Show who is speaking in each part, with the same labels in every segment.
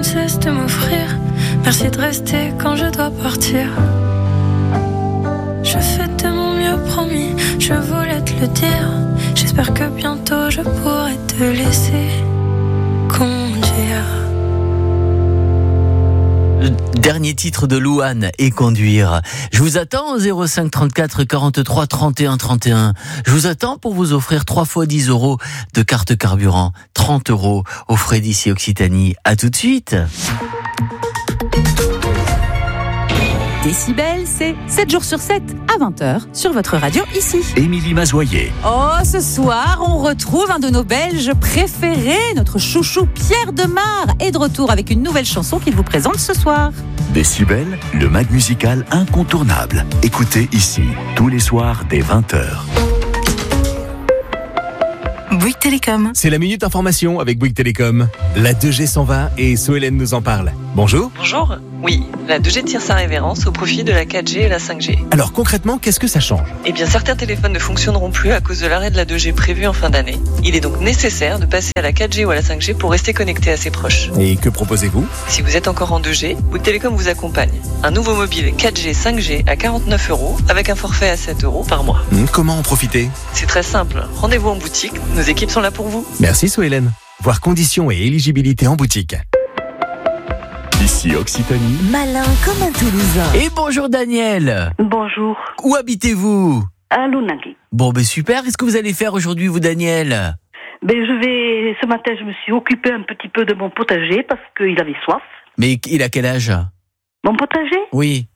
Speaker 1: cesse de m'offrir. Merci de rester quand je dois partir. Je fais de mon mieux, promis, je voulais te le dire. J'espère que bientôt je pourrai te laisser conduire.
Speaker 2: Le dernier titre de Louane et Conduire. Je vous attends au 05 34 43 31 31. Je vous attends pour vous offrir 3 fois 10 € de carte carburant. 30 € offrés d'ici Occitanie. À tout de suite.
Speaker 3: Décibel, c'est 7 jours sur 7 à 20h sur votre radio ici.
Speaker 4: Émilie Mazoyer.
Speaker 3: Oh, ce soir, on retrouve un de nos Belges préférés, notre chouchou Pierre Demar, est de retour avec une nouvelle chanson qu'il vous présente ce soir.
Speaker 4: Décibel, le mag musical incontournable. Écoutez ici, tous les soirs dès 20h.
Speaker 3: Bouygues Télécom.
Speaker 5: C'est la Minute Information avec Bouygues Télécom. La 2G s'en va et Sohélène nous en parle. Bonjour.
Speaker 6: Bonjour. Oui, la 2G tire sa révérence au profit de la 4G et la 5G.
Speaker 5: Alors concrètement, qu'est-ce que ça change ?
Speaker 6: Eh bien, certains téléphones ne fonctionneront plus à cause de l'arrêt de la 2G prévu en fin d'année. Il est donc nécessaire de passer à la 4G ou à la 5G pour rester connecté à ses proches.
Speaker 5: Et que proposez-vous ?
Speaker 6: Si vous êtes encore en 2G, Bouygues Télécom vous accompagne. Un nouveau mobile 4G, 5G à 49 € avec un forfait à 7 € par mois.
Speaker 5: Comment en profiter ?
Speaker 6: C'est très simple. Rendez-vous en boutique. Nos équipes sont là pour vous.
Speaker 5: Merci Sohélène. Voir conditions et éligibilité en boutique.
Speaker 4: Ici Occitanie.
Speaker 7: Malin comme un Toulousain.
Speaker 2: Et bonjour Daniel.
Speaker 8: Bonjour,
Speaker 2: Où habitez-vous ?
Speaker 8: à Lunagui.
Speaker 2: Bon, super. Qu'est-ce que vous allez faire aujourd'hui, vous, Daniel ?
Speaker 8: Ce matin, je me suis occupée un petit peu de mon potager parce qu'il avait soif.
Speaker 2: Mais il a quel âge ?
Speaker 8: Mon potager,
Speaker 2: Oui.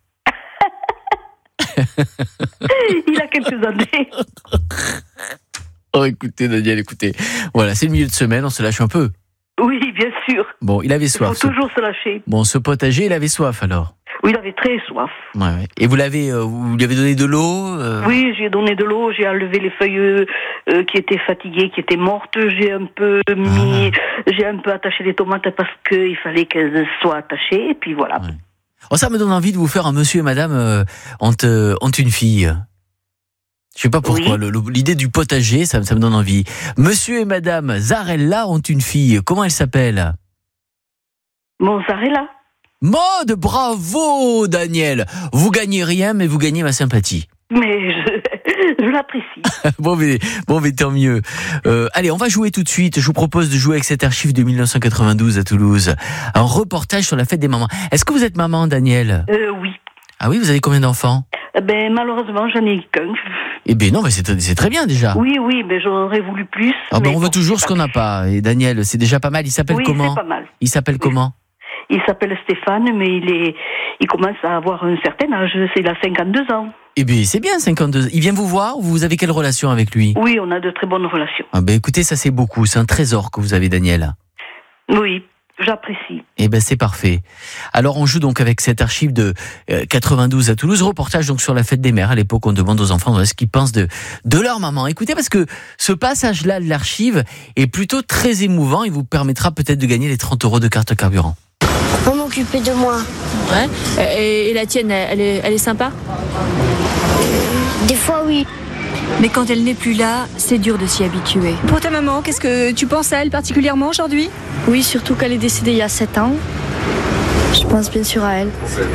Speaker 8: il a quelques années.
Speaker 2: Oh, écoutez, Daniel, écoutez. Voilà, c'est le milieu de semaine, on se lâche un peu.
Speaker 8: Oui, bien sûr.
Speaker 2: Bon, il avait
Speaker 8: Il
Speaker 2: soif.
Speaker 8: faut toujours se lâcher.
Speaker 2: Bon, ce potager, il avait soif, alors.
Speaker 8: Oui, il avait très soif.
Speaker 2: Ouais. Et vous lui avez donné de l'eau
Speaker 8: Oui, j'ai donné de l'eau, j'ai enlevé les feuilles qui étaient fatiguées, qui étaient mortes. J'ai un peu attaché les tomates parce qu'il fallait qu'elles soient attachées. Et puis voilà.
Speaker 2: Ouais. Oh, ça me donne envie de vous faire un monsieur et madame ont une fille. Je sais pas pourquoi,
Speaker 8: Oui.
Speaker 2: l'idée du potager, ça me donne envie. Monsieur et madame Zarella ont une fille. Comment elle s'appelle ?
Speaker 8: Mozzarella.
Speaker 2: Mode, bravo Daniel. Vous gagnez rien, mais vous gagnez ma sympathie.
Speaker 8: Mais je l'apprécie.
Speaker 2: Bon, mais tant mieux. Allez, on va jouer tout de suite. Je vous propose de jouer avec cet archive de 1992 à Toulouse. Un reportage sur la fête des mamans. Est-ce que vous êtes maman, Daniel ?
Speaker 8: Oui.
Speaker 2: Ah oui, vous avez combien d'enfants ?
Speaker 8: Malheureusement, j'en ai qu'un.
Speaker 2: Eh bien non, mais c'est très bien déjà.
Speaker 8: Oui, mais j'aurais voulu plus.
Speaker 2: Ah ben
Speaker 8: mais
Speaker 2: on veut
Speaker 8: bon,
Speaker 2: toujours ce qu'on n'a pas. Et Daniel, c'est déjà pas mal. Il s'appelle comment ?
Speaker 8: C'est pas mal.
Speaker 2: Il s'appelle comment ?
Speaker 8: Il s'appelle Stéphane, mais il commence à avoir un certain âge. Il a 52 ans.
Speaker 2: Eh bien, c'est bien, 52. Il vient vous voir ou vous avez quelle relation avec lui ?
Speaker 8: Oui, on a de très bonnes relations.
Speaker 2: Ah ben écoutez, ça c'est beaucoup. C'est un trésor que vous avez, Daniel.
Speaker 8: Oui, j'apprécie.
Speaker 2: Eh ben c'est parfait. Alors on joue donc avec cette archive de 92 à Toulouse. Reportage donc sur la fête des mères. À l'époque, on demande aux enfants ce qu'ils pensent de leur maman. Écoutez, parce que ce passage-là de l'archive est plutôt très émouvant. Il vous permettra peut-être de gagner les 30 € de carte carburant.
Speaker 7: On m'occupait de moi.
Speaker 9: Ouais. Et la tienne, elle est sympa ?
Speaker 7: Des fois, oui.
Speaker 9: Mais quand elle n'est plus là, c'est dur de s'y habituer. Pour ta maman, qu'est-ce que tu penses à elle particulièrement aujourd'hui ?
Speaker 7: Oui, surtout qu'elle est décédée il y a 7 ans. Je pense bien sûr à elle.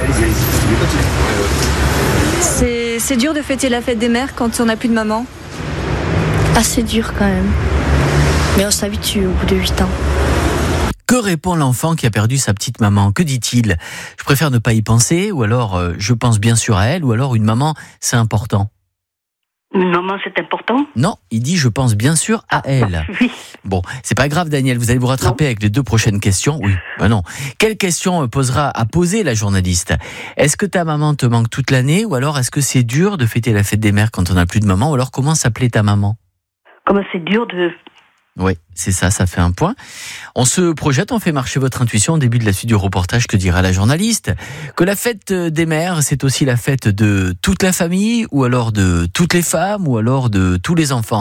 Speaker 9: C'est dur de fêter la fête des mères quand on n'a plus de maman ?
Speaker 7: Assez dur quand même. Mais on s'habitue au bout de 8 ans.
Speaker 2: Que répond l'enfant qui a perdu sa petite maman ? Que dit-il ? Je préfère ne pas y penser, ou alors je pense bien sûr à elle, ou alors une maman, c'est important.
Speaker 8: Une maman, c'est important ?
Speaker 2: Non, il dit je pense bien sûr à elle.
Speaker 8: Oui.
Speaker 2: Bon, c'est pas grave Daniel, vous allez vous rattraper avec les 2 prochaines questions. Oui, non. Quelle question posera à poser la journaliste ? Est-ce que ta maman te manque toute l'année, ou alors est-ce que c'est dur de fêter la fête des mères quand on n'a plus de maman, ou alors comment s'appelait ta maman ?
Speaker 8: Comment c'est dur de...
Speaker 2: Oui, c'est ça fait un point. On se projette, on fait marcher votre intuition au début de la suite du reportage. Que dira la journaliste ? Que la fête des mères, c'est aussi la fête de toute la famille, ou alors de toutes les femmes, ou alors de tous les enfants ?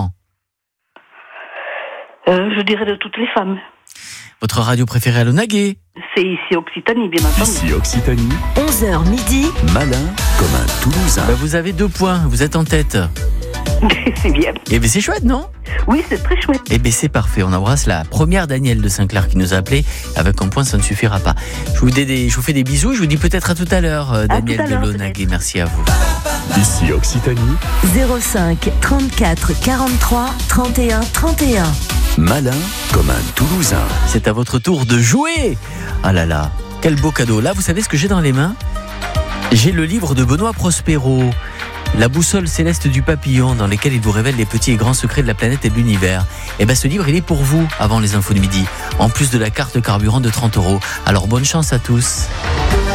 Speaker 8: Je dirais de toutes les femmes.
Speaker 2: Votre radio préférée à Lonagé ?
Speaker 8: C'est ici Occitanie, bien entendu.
Speaker 4: Ici Occitanie.
Speaker 7: 11h midi.
Speaker 4: Malin comme un Toulousain.
Speaker 2: Vous avez 2 points, vous êtes en tête.
Speaker 8: C'est bien.
Speaker 2: Eh bien, c'est chouette, non?
Speaker 8: Oui, c'est très chouette.
Speaker 2: Eh bien, c'est parfait. On embrasse la première Danielle de Saint-Clair qui nous a appelé. Avec un point, ça ne suffira pas. Je vous fais des bisous. Je vous dis peut-être à tout à l'heure, Danielle de Launaguet. Merci à vous.
Speaker 4: Ici Occitanie,
Speaker 10: 05 34 43 31 31.
Speaker 4: malin comme un Toulousain.
Speaker 2: C'est à votre tour de jouer. Ah là là, quel beau cadeau. Là, vous savez ce que j'ai dans les mains? J'ai le livre de Benoît Prospero, La boussole céleste du papillon, dans lequel il vous révèle les petits et grands secrets de la planète et de l'univers. Et bien ce livre, il est pour vous, avant les infos de midi, en plus de la carte carburant de 30 €. Alors bonne chance à tous.